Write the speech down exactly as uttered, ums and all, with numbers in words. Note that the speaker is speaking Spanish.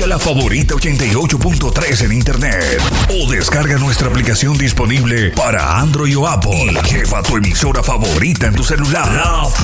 Busca La Favorita ochenta y ocho punto tres en internet o descarga nuestra aplicación disponible para Android o Apple y lleva tu emisora favorita en tu celular. La